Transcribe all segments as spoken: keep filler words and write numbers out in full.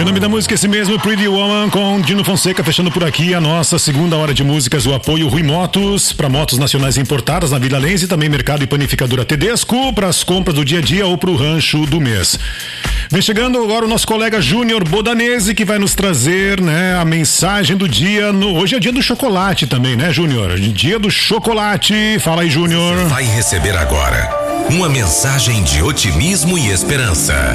nome da música é esse mesmo, Pretty Woman, com Dino Fonseca, fechando por aqui a nossa segunda hora de músicas. O apoio Rui Motos, para motos nacionais importadas na Vila Lense, também Mercado e Panificadora Tedesco, para as compras do dia a dia ou para o rancho do mês. Vem chegando agora o nosso colega Júnior Bodanese, que vai nos trazer, né, a mensagem do dia. No... Hoje é dia do chocolate também, né, Júnior? Dia do chocolate. Fala aí, Júnior. Você vai receber agora uma mensagem de otimismo e esperança.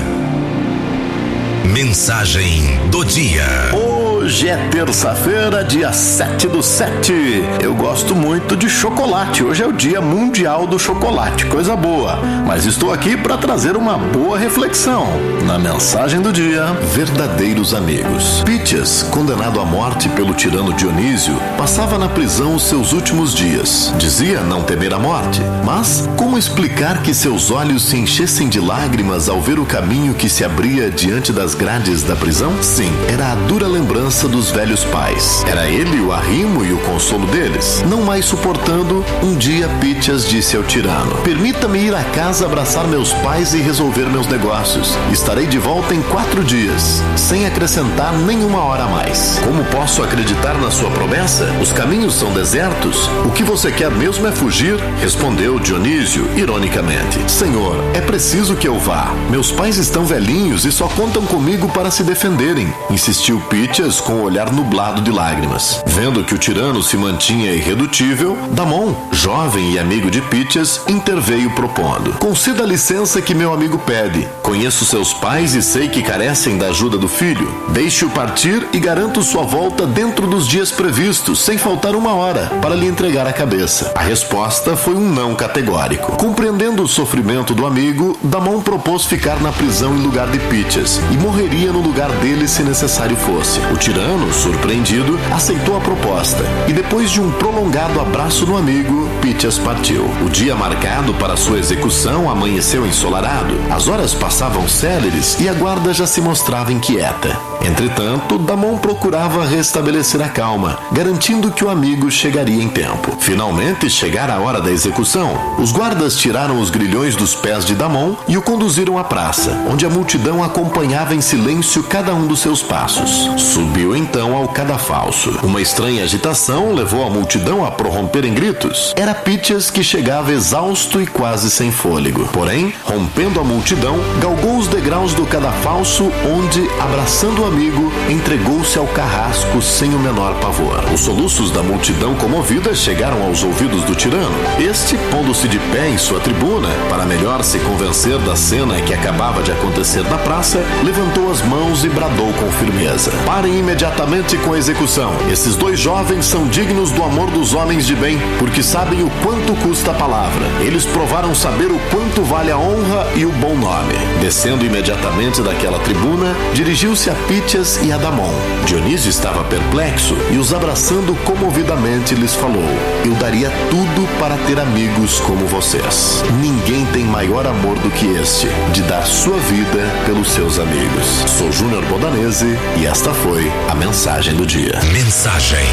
Mensagem do dia. Hoje é terça-feira, dia sete do sete. Eu gosto muito de chocolate. Hoje é o dia mundial do chocolate, coisa boa. Mas estou aqui para trazer uma boa reflexão. Na mensagem do dia, verdadeiros amigos. Peaches, condenado à morte pelo tirano Dionísio, passava na prisão os seus últimos dias. Dizia não temer a morte, mas como explicar que seus olhos se enchessem de lágrimas ao ver o caminho que se abria diante das grades da prisão? Sim, era a dura lembrança dos velhos pais. Era ele o arrimo e o consolo deles. Não mais suportando, um dia Peaches disse ao tirano: permita-me ir à casa abraçar meus pais e resolver meus negócios. Estarei de volta em quatro dias, sem acrescentar nenhuma hora a mais. Como posso acreditar na sua promessa? Os caminhos são desertos. O que você quer mesmo é fugir? Respondeu Dionísio, ironicamente. Senhor, é preciso que eu vá. Meus pais estão velhinhos e só contam comigo para se defenderem, insistiu Peaches com o olhar nublado de lágrimas. Vendo que o tirano se mantinha irredutível, Damon, jovem e amigo de Peaches, interveio propondo: conceda a licença que meu amigo pede. Conheço seus pais e sei que carecem da ajuda do filho. Deixe-o partir e garanto sua volta dentro dos dias previstos, sem faltar uma hora, para lhe entregar a cabeça. A resposta foi um não categórico. Compreendendo o sofrimento do amigo, Damon propôs ficar na prisão em lugar de Peaches e morreria no lugar dele se necessário fosse. O tirano, surpreendido, aceitou a proposta e depois de um prolongado abraço no amigo, Peaches partiu. O dia marcado para sua execução amanheceu ensolarado. As horas passavam céleres e a guarda já se mostrava inquieta. Entretanto, Damon procurava restabelecer a calma, garantindo que o amigo chegaria em tempo. Finalmente chegara a hora da execução. Os guardas tiraram os grilhões dos pés de Damon e o conduziram à praça, onde a multidão acompanhava em silêncio cada um dos seus passos. Subiu então ao cadafalso. Uma estranha agitação levou a multidão a prorromper em gritos. Era Peaches que chegava exausto e quase sem fôlego. Porém, rompendo a multidão, galgou os degraus do cadafalso, onde, abraçando o amigo, entregou-se ao carrasco sem o menor pavor. Os soluços da multidão comovida chegaram aos ouvidos do tirano. Este, pondo-se de pé em sua tribuna, para melhor se convencer da cena que acabava de acontecer na praça, levantou as mãos e bradou com firmeza: parem imediatamente com a execução. Esses dois jovens são dignos do amor dos homens de bem, porque sabem o quanto custa a palavra. Eles provaram saber o quanto vale a honra e o bom nome. Descendo imediatamente daquela tribuna, dirigiu-se a Peaches e a Damon. Dionísio estava perplexo e, os abraçando comovidamente, lhes falou: eu daria tudo para ter amigos como vocês. Ninguém tem maior amor do que este, de dar sua vida pelos seus amigos. Sou Júnior Bodanese e esta foi a mensagem do dia. Mensagem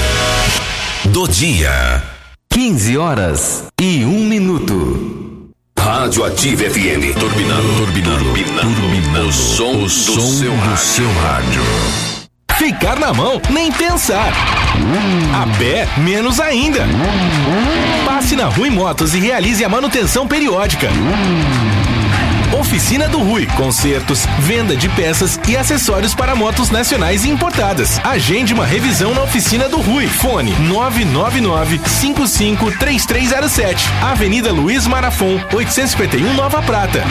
do dia. quinze horas e um minuto. Rádio Ativa F M. Turbinando, turbinando, turbinando, turbinando. O som, o som do, seu, do seu rádio. Ficar na mão, nem pensar. A pé, menos ainda. Passe na Rui Motos e realize a manutenção periódica. Oficina do Rui, consertos, venda de peças e acessórios para motos nacionais e importadas. Agende uma revisão na Oficina do Rui. Fone nove nove nove, cinco cinco três três zero sete. Avenida Luiz Marafon, oitocentos e cinquenta e um, Nova Prata.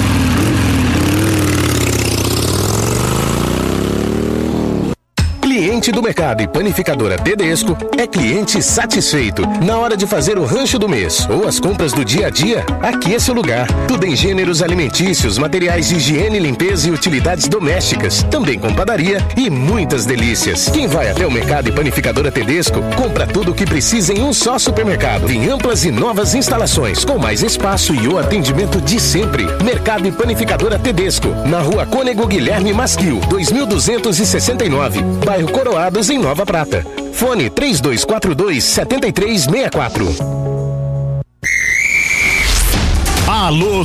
Cliente do Mercado e Panificadora Tedesco é cliente satisfeito. Na hora de fazer o rancho do mês ou as compras do dia a dia, aqui é seu lugar. Tudo em gêneros alimentícios, materiais de higiene, limpeza e utilidades domésticas. Também com padaria e muitas delícias. Quem vai até o Mercado e Panificadora Tedesco, compra tudo o que precisa em um só supermercado. Em amplas e novas instalações, com mais espaço e o atendimento de sempre. Mercado e Panificadora Tedesco, na Rua Cônego Guilherme Masquil, dois mil duzentos e sessenta e nove, bairro Coroados, em Nova Prata. Fone três dois quatro dois, sete três seis quatro. Alô,